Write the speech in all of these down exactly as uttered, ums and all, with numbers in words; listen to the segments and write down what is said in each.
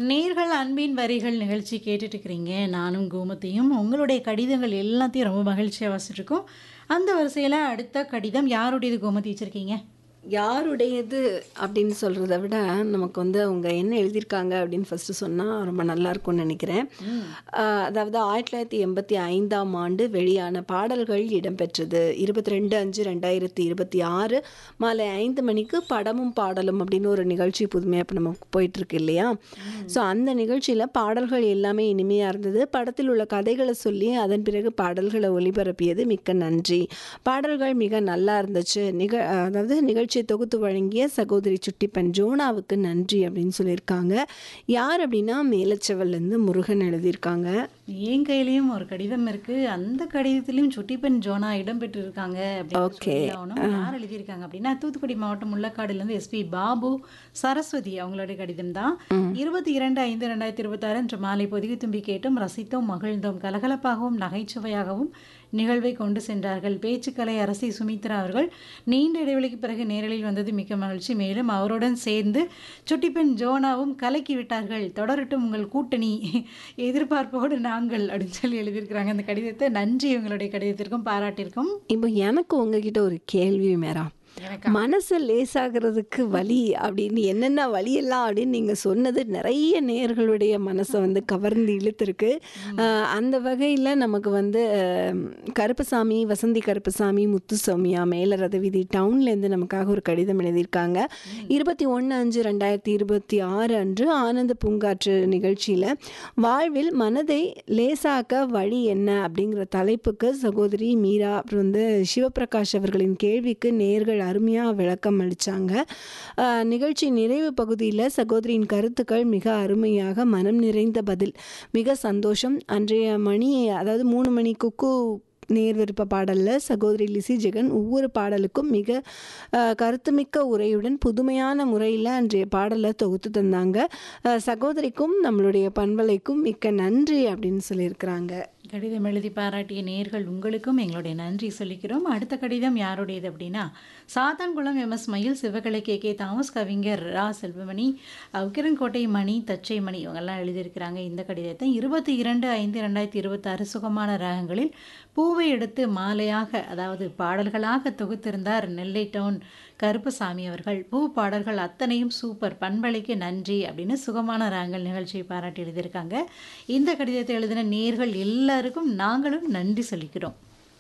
நேர்கள் அன்பின் வரிகள் நிகழ்ச்சி கேட்டுட்டு இருக்கிறீங்க. நானும் கோமதியும் உங்களுடைய கடிதங்கள் எல்லாத்தையும் ரொம்ப மகிழ்ச்சியா வாசிச்சிருக்கோம். அந்த வரிசையில அடுத்த கடிதம் யாருடையது கோமதி வச்சிருக்கீங்க? யாருடையது அப்படின்னு சொல்கிறத விட நமக்கு வந்து அவங்க என்ன எழுதியிருக்காங்க அப்படின்னு ஃபஸ்ட்டு சொன்னால் ரொம்ப நல்லாயிருக்கும்னு நினைக்கிறேன். ஆஹ் அதாவது ஆயிரத்தி தொள்ளாயிரத்தி எண்பத்தி ஐந்தாம் ஆண்டு வெளியான பாடல்கள் இடம்பெற்றது. இருபத்தி ரெண்டு அஞ்சு ரெண்டாயிரத்தி இருபத்தி ஆறு மாலை ஐந்து மணிக்கு படமும் பாடலும் அப்படின்னு ஒரு நிகழ்ச்சி புதுமையாக இப்போ நமக்கு போயிட்டுருக்கு இல்லையா? ஸோ அந்த நிகழ்ச்சியில் பாடல்கள் எல்லாமே இனிமையாக இருந்தது. படத்தில் உள்ள கதைகளை சொல்லி அதன் பிறகு பாடல்களை ஒளிபரப்பியது மிக்க நன்றி. பாடல்கள் மிக நல்லா இருந்துச்சு. நிக அதாவது நிகழ்ச்சி தொகுத்து வழங்கிய சகோதரி சுட்டிப்பன் ஜோனாவுக்கு நன்றி அப்படின்னு சொல்லியிருக்காங்க. யார் அப்படின்னா மேலச்செவல்லேருந்து முருகன் எழுதியிருக்காங்க. என் கையிலயும் ஒரு கடிதம் இருக்கு. அந்த கடிதத்திலையும் சுட்டிப்பெண் ஜோனா இடம்பெற்று இருக்காங்க அப்படின்னு ஓகே. சொல்லி ஆகணும். யார் எழுதியிருக்காங்க அப்படின்னா தூத்துக்குடி மாவட்டம் முள்ளக்காடுலேருந்து எஸ்பி பாபு சரஸ்வதி அவங்களுடைய கடிதம் தான். இருபத்தி இரண்டு ஐந்து ரெண்டாயிரத்தி இருபத்தி ஆறு அன்று மாலை பொதிகை தும்பி கேட்டும் ரசித்தோம் மகிழ்ந்தோம். கலகலப்பாகவும் நகைச்சுவையாகவும் நிகழ்வை கொண்டு சென்றார்கள். பேச்சுக்கலை அரசி சுமித்ரா அவர்கள் நீண்ட இடைவெளிக்கு பிறகு நேரலில் வந்தது மிக்க மகிழ்ச்சி. மேலும் அவருடன் சேர்ந்து சுட்டிப்பெண் ஜோனாவும் கலக்கி விட்டார்கள். தொடரட்டும் உங்கள் கூட்டணி, எதிர்பார்ப்போடு நாங்கள் அப்படின்னு சொல்லி எழுதியிருக்கிறாங்க அந்த கடிதத்தை. நன்றி உங்களுடைய கடிதத்திற்கும் பாராட்டிற்கும். இப்போ எனக்கு உங்ககிட்ட ஒரு கேள்வி மேரா. எனக்கா? மனசு லேசாகிறதுக்கு வழி அப்படின்னு என்னென்ன வழியெல்லாம் அப்படின்னு நீங்கள் சொன்னது நிறைய நேயர்களுடைய மனசை வந்து கவர்ந்து இழுத்துருக்கு. ஆஹ் அந்த வகையில் நமக்கு வந்து ஆஹ் கருப்பசாமி, வசந்தி கருப்பசாமி, முத்துசௌமியா மேலரத வீதி டவுன்லேருந்து நமக்காக ஒரு கடிதம் எழுதியிருக்காங்க. இருபத்தி ஒன்று அஞ்சு ரெண்டாயிரத்தி இருபத்தி ஆறு அன்று ஆனந்த பூங்காற்று நிகழ்ச்சியில் வாழ்வில் மனதை லேசாக்க வழி என்ன அப்படிங்கிற தலைப்புக்கு சகோதரி மீரா அப்புறம் வந்து சிவபிரகாஷ் அவர்களின் கேள்விக்கு நேர்கள் அருமையாக விளக்கம் அளித்தாங்க. நிகழ்ச்சி நிறைவு பகுதியில் சகோதரியின் கருத்துக்கள் மிக அருமையாக மனம் நிறைந்த பதில். மிக சந்தோஷம். அன்றைய மணி அதாவது மூணு மணி குக்கு நேர் விருப்ப பாடலில் சகோதரி லிசி ஜெகன் ஒவ்வொரு பாடலுக்கும் மிக கருத்துமிக்க உரையுடன் புதுமையான முறையில் அன்றைய பாடலை தொகுத்து தந்தாங்க. சகோதரிக்கும் நம்மளுடைய பண்பலைக்கும் மிக்க நன்றி அப்படின்னு சொல்லியிருக்கிறாங்க. கடிதம் எழுதி பாராட்டிய நேர்கள் உங்களுக்கும் எங்களுடைய நன்றி சொல்லிக்கிறோம். அடுத்த கடிதம் யாருடையது அப்படின்னா சாத்தான்குளம் எம் எஸ் மயில், சிவகலை கே கே தாமஸ், கவிஞர் ரா செல்வமணி, உக்கிரன்கோட்டை மணி, தச்சை மணி இவங்கெல்லாம் எழுதியிருக்கிறாங்க இந்த கடிதத்தை. இருபத்தி இரண்டு ஐந்து ரெண்டாயிரத்தி இருபத்தி ஆறு சுகமான ராகங்களில் பூவை எடுத்து மாலையாக அதாவது பாடல்களாக தொகுத்திருந்தார் நெல்லை டவுன் கருப்பசாமி அவர்கள். பூ பாடல்கள் அத்தனையும் சூப்பர், பண்பலைக்கு நன்றி அப்படின்னு சுகமான ராகங்கள் நிகழ்ச்சியை பாராட்டி எழுதியிருக்காங்க. இந்த கடிதத்தை எழுதின நேர்கள் எல்லாருக்கும் நாங்களும் நன்றி சொல்லிக்கிறோம்.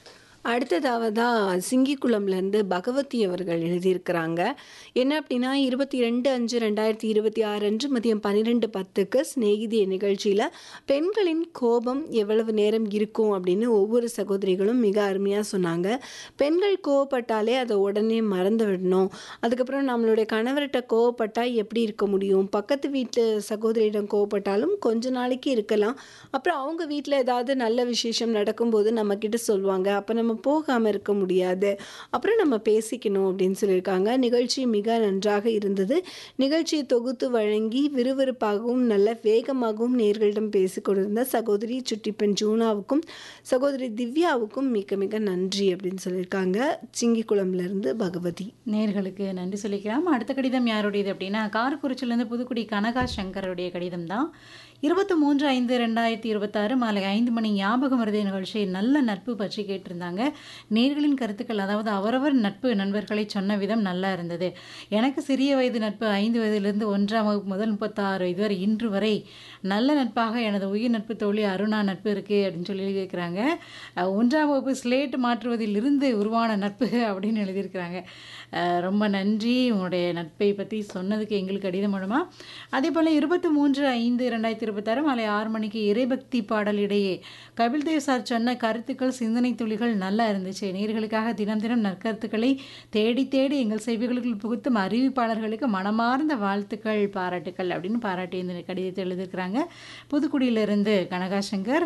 அடுத்ததாவதா சிங்கிக்குளம்லேருந்து பகவதி அவர்கள் எழுதியிருக்கிறாங்க. என்ன அப்படின்னா இருபத்தி ரெண்டு அஞ்சு ரெண்டாயிரத்தி இருபத்தி ஆறு அன்று மதியம் பன்னிரெண்டு பத்துக்கு சிநேகிதிய நிகழ்ச்சியில் பெண்களின் கோபம் எவ்வளவு நேரம் இருக்கும் அப்படின்னு ஒவ்வொரு சகோதரிகளும் மிக அருமையாக சொன்னாங்க. பெண்கள் கோவப்பட்டாலே அதை உடனே மறந்து விடணும். அதுக்கப்புறம் நம்மளுடைய கணவர்கிட்ட கோவப்பட்டால் எப்படி இருக்க முடியும்? பக்கத்து வீட்டு சகோதரியிடம் கோவப்பட்டாலும் கொஞ்ச நாளைக்கு இருக்கலாம். அப்புறம் அவங்க வீட்டில் ஏதாவது நல்ல விசேஷம் நடக்கும்போது நம்மக்கிட்ட சொல்லுவாங்க. அப்போ நம்ம போகாமல் இருக்க முடியாது. அப்புறம் நம்ம பேசிக்கணும் அப்படின்னு சொல்லியிருக்காங்க. நிகழ்ச்சி மிக நன்றாக இருந்தது. நிகழ்ச்சியை தொகுத்து வழங்கி விறுவிறுப்பாகவும் நல்ல வேகமாகவும் நேர்களிடம் பேசி கொண்டிருந்த சகோதரி சுட்டிப்பெண் ஜூனாவுக்கும் சகோதரி திவ்யாவுக்கும் மிக மிக நன்றி அப்படின்னு சொல்லியிருக்காங்க. சிங்கிக்குளம்லேருந்து பகவதி. நேர்களுக்கு நன்றி சொல்லிக்கலாம். அடுத்த கடிதம் யாருடையது அப்படின்னா காரக்குறிச்சியிலேருந்து புதுக்குடி கனகா சங்கருடைய கடிதம் தான். இருபத்தி மூன்று ஐந்து ரெண்டாயிரத்தி இருபத்தாறு மாலை ஐந்து மணி ஞாபகம் வருதே நிகழ்ச்சி நல்ல நட்பு பற்றி கேட்டிருந்தாங்க. நேர்களின் கருத்துக்கள் அதாவது அவரவர் நட்பு நண்பர்களை சொன்ன விதம் நல்லா இருந்தது. எனக்கு சிறிய வயது நட்பு ஐந்து வயதிலிருந்து ஒன்றாம் வகுப்பு முதல் முப்பத்தாறு இதுவரை இன்று வரை நல்ல நட்பாக எனது உயிர் நட்பு தோழி அருணா நட்பு இருக்குது அப்படின்னு சொல்லி எழுதியிருக்கிறாங்க. ஒன்றாம் வகுப்பு ஸ்லேட் மாற்றுவதில் இருந்து உருவான நட்பு அப்படின்னு எழுதியிருக்கிறாங்க. ரொம்ப நன்றி உங்களுடைய நட்பை பற்றி சொன்னதுக்கு எங்களுக்கு கடிதம் மூலமா. அதே போல் இருபத்தி மூன்று ஐந்து ரெண்டாயிரத்தி இருபத்தாறு மாலை ஆறு மணிக்கு இறைபக்தி பாடல் இடையே கபில்தேவ் சார் சொன்ன கருத்துக்கள் சிந்தனை துளிகள் நல்லா இருந்துச்சு. நேர்களுக்காக தினம் தினம் நற்கருத்துக்களை தேடி தேடி எங்கள் செவிகளுக்குள் புகுத்தும் அறிவிப்பாளர்களுக்கு மனமார்ந்த வாழ்த்துக்கள் பாராட்டுக்கள் அப்படின்னு பாராட்டி இந்த கடிதத்தை எழுதியிருக்கிறாங்க. புதுக்குடியிலிருந்து கனகாசங்கர்.